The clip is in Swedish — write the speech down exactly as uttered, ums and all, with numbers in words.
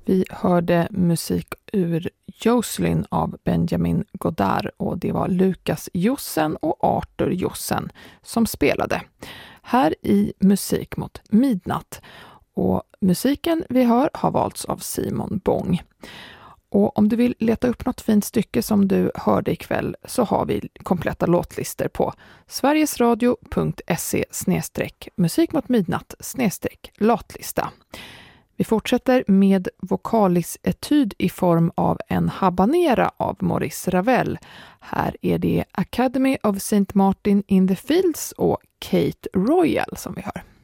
Vi hörde musik ur Jocelyn av Benjamin Godard och det var Lukas Jossen och Arthur Jossen som spelade. Här i Musik mot midnatt. Och musiken vi hör har valts av Simon Bång. Och om du vill leta upp något fint stycke som du hörde ikväll så har vi kompletta låtlister på sverigesradio punkt se snedstreck musik mot midnatt snedstreck låtlista. Vi fortsätter med vokalisetyd i form av en habanera av Maurice Ravel. Här är det Academy of Saint Martin in the Fields och Kate Royal som vi hör.